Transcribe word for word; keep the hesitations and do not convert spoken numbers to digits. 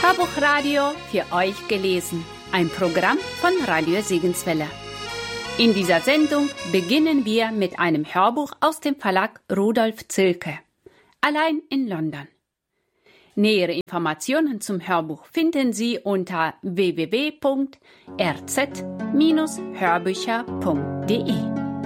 Hörbuchradio für euch gelesen. Ein Programm von Radio Segenswelle. In dieser Sendung beginnen wir mit einem Hörbuch aus dem Verlag Rudolf Zilke. Allein in London. Nähere Informationen zum Hörbuch finden Sie unter w w w punkt r z Bindestrich hörbücher punkt d e.